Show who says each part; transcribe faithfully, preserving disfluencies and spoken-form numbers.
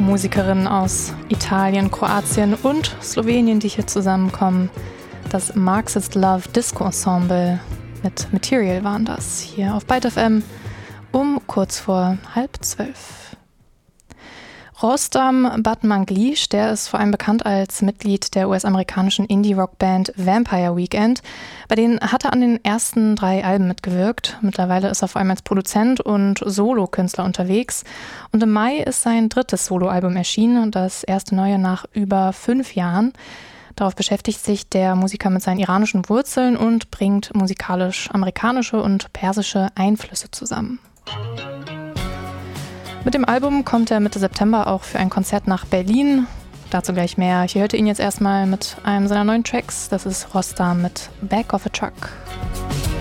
Speaker 1: Musikerinnen aus Italien, Kroatien und Slowenien, die hier zusammenkommen. Das Marxist Love Disco Ensemble mit Material waren das, hier auf Byte F M um kurz vor halb zwölf. Rostam Batmanglij, der ist vor allem bekannt als Mitglied der U S-amerikanischen Indie-Rock-Band Vampire Weekend. Bei denen hat er an den ersten drei Alben mitgewirkt. Mittlerweile ist er vor allem als Produzent und Solokünstler unterwegs. Und im Mai ist sein drittes Soloalbum erschienen, das erste neue nach über fünf Jahren. Darauf beschäftigt sich der Musiker mit seinen iranischen Wurzeln und bringt musikalisch amerikanische und persische Einflüsse zusammen. Mit dem Album kommt er Mitte September auch für ein Konzert nach Berlin. Dazu gleich mehr. Hier hört ihr ihn jetzt erstmal mit einem seiner neuen Tracks. Das ist Rostam mit Back of a Truck.